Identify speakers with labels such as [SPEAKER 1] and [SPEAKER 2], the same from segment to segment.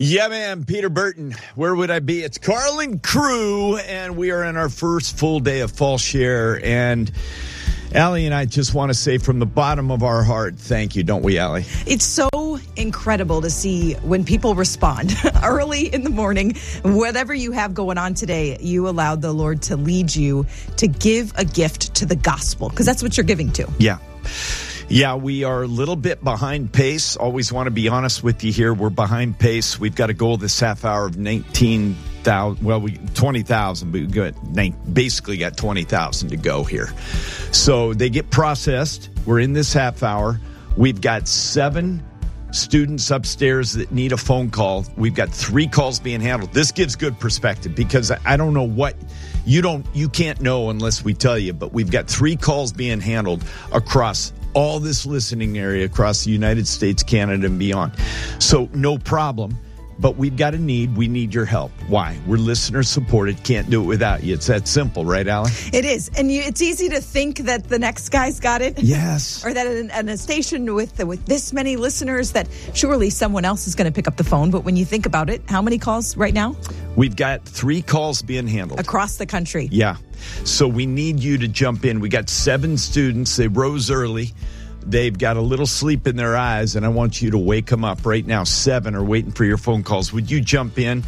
[SPEAKER 1] Yeah, man, Peter Burton. Where would I be? It's Carlin Crew, and we are in our first full day of Fall Share. And Allie and I just want to say from the bottom of our heart, thank you, don't we, Allie?
[SPEAKER 2] It's so incredible to see when people respond early in the morning. Whatever you have going on today, you allowed the Lord to lead you to give a gift to the gospel, because that's what you're giving to.
[SPEAKER 1] Yeah, we are a little bit behind pace. Always want to be honest with you here. We're behind pace. We've got a goal this half hour of 19,000. Well, 20,000. We basically got 20,000 to go here. So they get processed. We're in this half hour. We've got 7 students upstairs that need a phone call. We've got 3 calls being handled. This gives good perspective because I don't know what you can't know unless we tell you, but we've got 3 calls being handled across all this listening area across the United States, Canada, and beyond. So no problem, but we've got a need. We need your help. Why? We're listener supported. Can't do it without you. It's that simple, right, Alan?
[SPEAKER 2] It is. And it's easy to think that the next guy's got it.
[SPEAKER 1] Yes.
[SPEAKER 2] Or that in a station with this many listeners that surely someone else is going to pick up the phone. But when you think about it, how many calls right now?
[SPEAKER 1] We've got 3 calls being handled.
[SPEAKER 2] Across the country.
[SPEAKER 1] Yeah. So we need you to jump in. We got 7 students. They rose early. They've got a little sleep in their eyes, and I want you to wake them up right now. 7 are waiting for your phone calls. Would you jump in?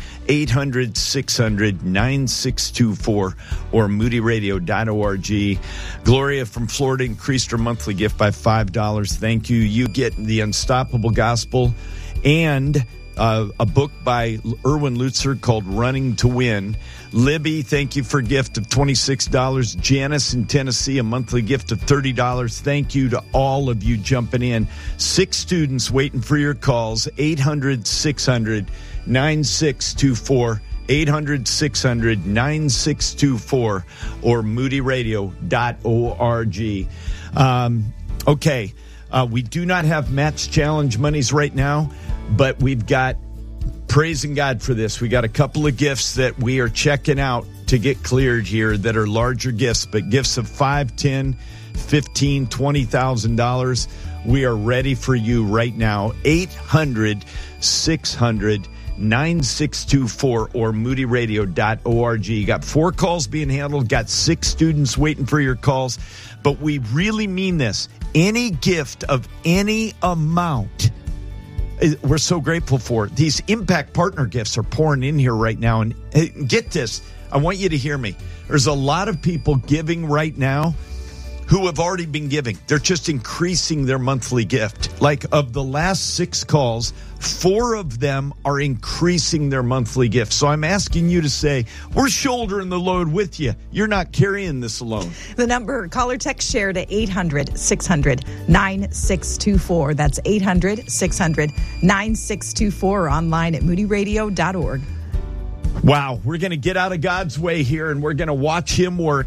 [SPEAKER 1] 800-600-9624 or moodyradio.org. Gloria from Florida increased her monthly gift by $5. Thank you. You get the Unstoppable Gospel and a book by Erwin Lutzer called Running to Win. Libby, thank you for a gift of $26. Janice in Tennessee, a monthly gift of $30. Thank you to all of you jumping in. 6 students waiting for your calls. 800-600-9624. 800-600-9624 or moodyradio.org. Okay, we do not have Matt's Challenge monies right now, but we've got, praising God for this, we got a couple of gifts that we are checking out to get cleared here that are larger gifts, but gifts of $5, $10, $15, $20,000. We are ready for you right now. 800-600-9624 or moodyradio.org. You got 4 calls being handled, got 6 students waiting for your calls, but we really mean this. Any gift of any amount, we're so grateful for it. These impact partner gifts are pouring in here right now. And get this, I want you to hear me. There's a lot of people giving right now who have already been giving. They're just increasing their monthly gift. Like of the last 6 calls, 4 of them are increasing their monthly gift. So I'm asking you to say, we're shouldering the load with you. You're not carrying this alone.
[SPEAKER 2] The number, call or text share to 800-600-9624. That's 800-600-9624 or online at moodyradio.org.
[SPEAKER 1] Wow, we're going to get out of God's way here, and we're going to watch him work.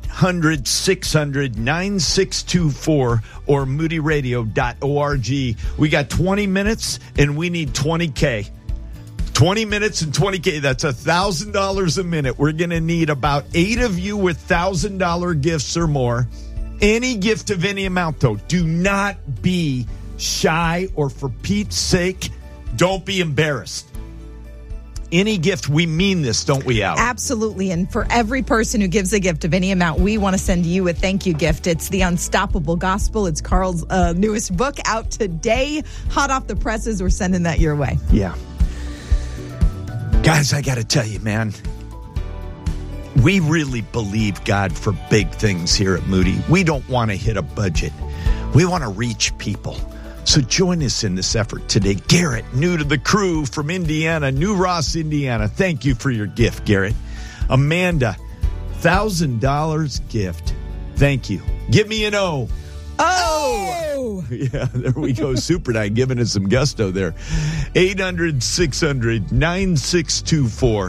[SPEAKER 1] 800-600-9624 or moodyradio.org. We got 20 minutes, and we need 20K. 20 minutes and 20K, that's $1,000 a minute. We're going to need about 8 of you with $1,000 gifts or more. Any gift of any amount, though. Do not be shy, or for Pete's sake, don't be embarrassed. Any gift, we mean this, don't we, Al?
[SPEAKER 2] Absolutely. And for every person who gives a gift of any amount, we want to send you a thank you gift. It's The Unstoppable Gospel. It's Carl's newest book out today. Hot off the presses. We're sending that your way.
[SPEAKER 1] Yeah. Guys, I got to tell you, man, we really believe God for big things here at Moody. We don't want to hit a budget. We want to reach people. So join us in this effort today. Garrett, new to the crew from Indiana, New Ross, Indiana. Thank you for your gift, Garrett. Amanda, $1,000 gift. Thank you. Give me an O.
[SPEAKER 2] Oh!
[SPEAKER 1] Yeah, there we go. Super Night giving us some gusto there. 800-600-9624.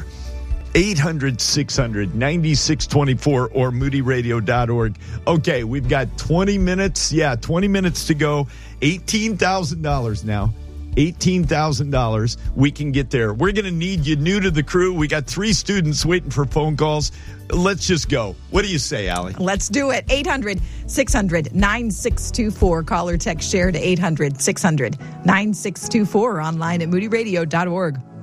[SPEAKER 1] 800-600-9624 or moodyradio.org. Okay, we've got 20 minutes. Yeah, 20 minutes to go. $18,000 now. $18,000. We can get there. We're going to need you new to the crew. We got 3 students waiting for phone calls. Let's just go. What do you say, Allie?
[SPEAKER 2] Let's do it. 800-600-9624. Call or text share to 800-600-9624 or online at moodyradio.org.